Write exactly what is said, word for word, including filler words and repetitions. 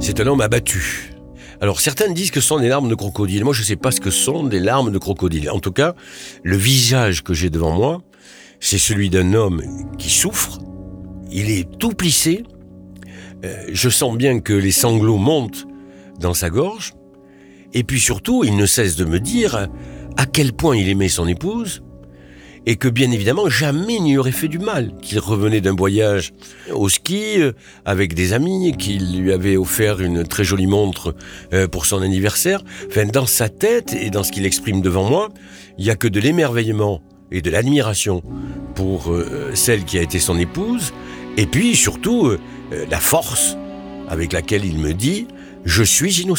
C'est un homme abattu. Alors certains disent que ce sont des larmes de crocodile. Moi je ne sais pas ce que sont des larmes de crocodile. En tout cas, le visage que j'ai devant moi, c'est celui d'un homme qui souffre. Il est tout plissé. Euh, je sens bien que les sanglots montent dans sa gorge. Et puis surtout, il ne cesse de me dire à quel point il aimait son épouse et que bien évidemment, jamais il n'y aurait fait du mal, qu'il revenait d'un voyage au ski avec des amis, qu'il lui avait offert une très jolie montre pour son anniversaire. Enfin, dans sa tête et dans ce qu'il exprime devant moi, il n'y a que de l'émerveillement et de l'admiration pour celle qui a été son épouse, et puis surtout la force avec laquelle il me dit « Je suis innocent ».